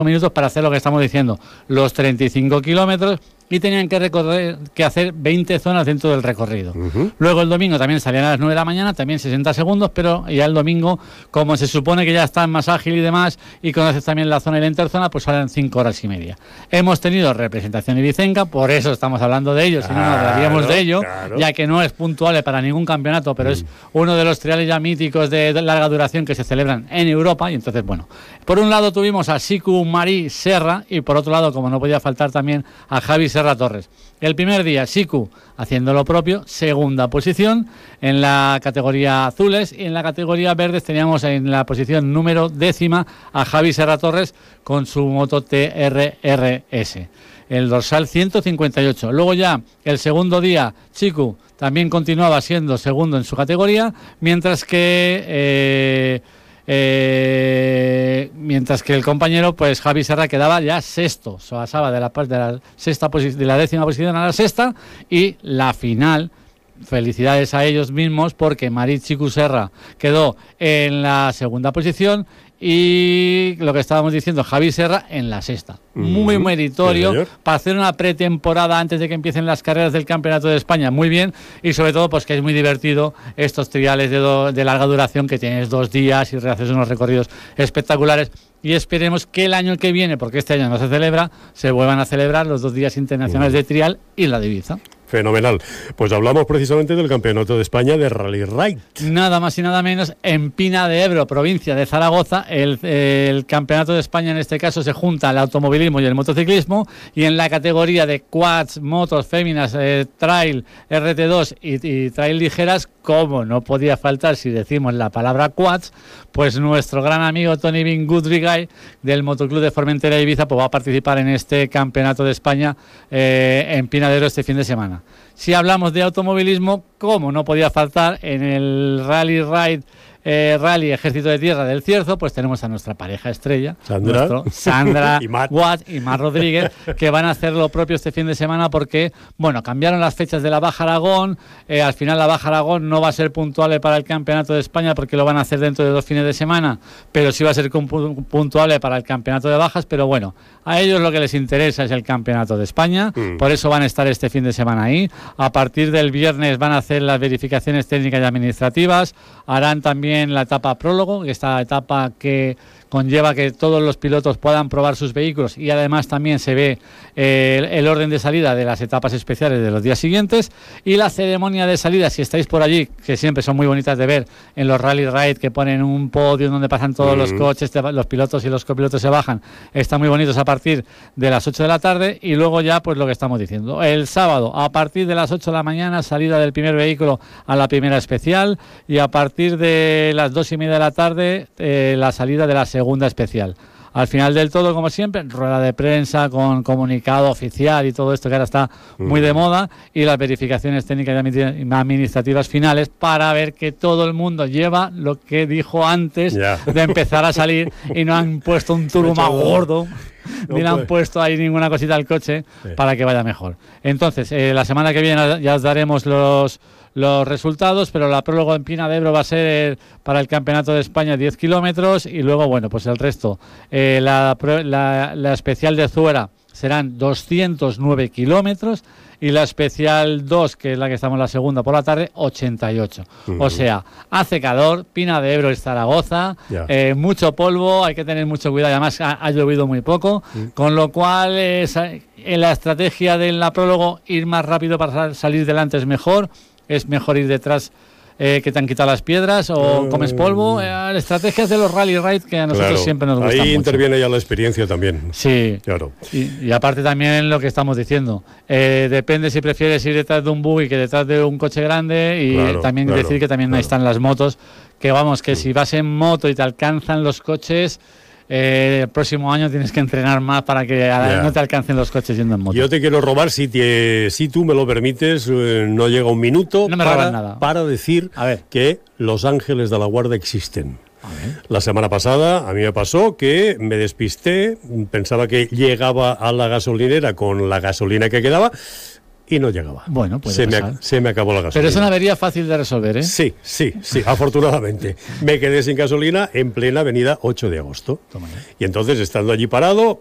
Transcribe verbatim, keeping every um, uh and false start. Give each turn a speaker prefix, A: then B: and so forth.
A: minutos para hacer lo que estamos diciendo, los treinta y cinco kilómetros, y tenían que recorrer, que hacer veinte zonas dentro del recorrido. Uh-huh. Luego el domingo también salían a las nueve de la mañana, también sesenta segundos, pero ya el domingo, como se supone que ya están más ágil y demás, y conoces también la zona y la interzona, pues salen cinco horas y media. Hemos tenido representación ibicenca, por eso estamos hablando de ello, si no, no hablaríamos de ello, claro. Ya que no es puntual para ningún campeonato, pero mm. es uno de los triales ya míticos de, de larga duración que se celebran en Europa, y entonces, bueno, por un lado tuvimos a Siku Marí Serra, y por otro lado, como no podía faltar, también a Javi Serra Torres. El primer día, Siku haciendo lo propio, segunda posición en la categoría azules, y en la categoría verdes teníamos en la posición número décima a Javi Serra Torres con su moto T R R S. El dorsal ciento cincuenta y ocho. Luego ya, el segundo día, Siku también continuaba siendo segundo en su categoría, mientras que... Eh, Eh, mientras que el compañero, pues Javi Serra, quedaba ya sexto, se pasaba de la, de la sexta posi- de la décima posición a la sexta, y la final, felicidades a ellos mismos, porque Marit Siku Serra quedó en la segunda posición, y lo que estábamos diciendo, Javi Serra en la sexta. Muy uh-huh. meritorio, sí, para hacer una pretemporada antes de que empiecen las carreras del Campeonato de España. Muy bien, y sobre todo pues que es muy divertido estos triales de, do, de larga duración, que tienes dos días y haces unos recorridos espectaculares. Y esperemos que el año que viene, porque este año no se celebra, se vuelvan a celebrar los dos días internacionales uh-huh. de trial y la de Ibiza.
B: Fenomenal. Pues hablamos precisamente del Campeonato de España de Rally Ride.
A: Nada más y nada menos, en Pina de Ebro, provincia de Zaragoza, el, el Campeonato de España en este caso se junta el automovilismo y el motociclismo, y en la categoría de quads, motos, féminas, eh, trail, R T dos y, y trail ligeras, como no podía faltar si decimos la palabra quads, pues nuestro gran amigo Tony Bin Goodrigay del Motoclub de Formentera y Ibiza pues va a participar en este Campeonato de España eh, en Pina de Ebro este fin de semana. Si hablamos de automovilismo, como no podía faltar en el Rally Ride eh, Rally Ejército de Tierra del Cierzo, pues tenemos a nuestra pareja estrella,
B: Sandra,
A: nuestro, Sandra
B: y Matt.
A: Watt y Mar Rodríguez, que van a hacer lo propio este fin de semana, porque, bueno, cambiaron las fechas de la Baja Aragón, eh, al final la Baja Aragón no va a ser puntuable para el Campeonato de España porque lo van a hacer dentro de dos fines de semana, pero sí va a ser puntuable para el Campeonato de Bajas, pero bueno, a ellos lo que les interesa es el Campeonato de España, mm. por eso van a estar este fin de semana ahí. A partir del viernes van a hacer las verificaciones técnicas y administrativas, harán también la etapa prólogo, esta etapa que conlleva que todos los pilotos puedan probar sus vehículos, y además también se ve eh, el, el orden de salida de las etapas especiales de los días siguientes, y la ceremonia de salida, si estáis por allí, que siempre son muy bonitas de ver en los Rally Ride, que ponen un podio donde pasan todos mm. los coches, los pilotos y los copilotos se bajan, están muy bonitos a partir de las ocho de la tarde, y luego ya pues lo que estamos diciendo, el sábado a partir de las ocho de la mañana, salida del primer vehículo a la primera especial, y a partir de las dos y media de la tarde eh, la salida de la segunda segunda especial. Al final del todo, como siempre, rueda de prensa con comunicado oficial y todo esto que ahora está muy de moda, y las verificaciones técnicas y administrativas finales para ver que todo el mundo lleva lo que dijo antes yeah. de empezar a salir, y no han puesto un turbo más gordo. No ni le han puesto ahí ninguna cosita al coche sí. para que vaya mejor. Entonces, eh, la semana que viene ya os daremos los los resultados, pero la prólogo en Pina de Ebro va a ser para el Campeonato de España diez kilómetros, y luego, bueno, pues el resto. Eh, la, la, la especial de Zuera serán doscientos nueve kilómetros, y la especial dos, que es la que estamos la segunda por la tarde, ochenta y ocho. Uh-huh. O sea, hace calor, Pina de Ebro es Zaragoza, yeah. eh, mucho polvo, hay que tener mucho cuidado, además ha, ha llovido muy poco, uh-huh. con lo cual eh, en la estrategia de la prólogo, ir más rápido para salir delante es mejor, es mejor ir detrás eh, que te han quitado las piedras o uh, comes polvo. Eh, estrategias de los Rally Ride que a nosotros
B: claro,
A: siempre nos gustan mucho.
B: Ahí interviene ya la experiencia también.
A: Sí,
B: claro.
A: Y, y aparte también lo que estamos diciendo, eh, depende si prefieres ir detrás de un buggy que detrás de un coche grande, y claro, también claro, decir que también claro. ahí están las motos, que vamos, que sí. si vas en moto y te alcanzan los coches... Eh, el próximo año tienes que entrenar más para que yeah. no te alcancen los coches yendo en moto.
B: Yo te quiero robar, si, te, si tú me lo permites, eh, no llega un minuto
A: no me
B: para,
A: nada.
B: para decir que los Ángeles de la Guarda existen. La semana pasada a mí me pasó que me despisté, pensaba que llegaba a la gasolinera con la gasolina que quedaba, y no llegaba.
A: Bueno, puede
B: se
A: pasar.
B: Me, se me acabó la gasolina.
A: Pero es una avería fácil de resolver, ¿eh?
B: Sí, sí, sí, afortunadamente. Me quedé sin gasolina en plena avenida ocho de agosto.
A: Toma ya.
B: Y entonces, estando allí parado,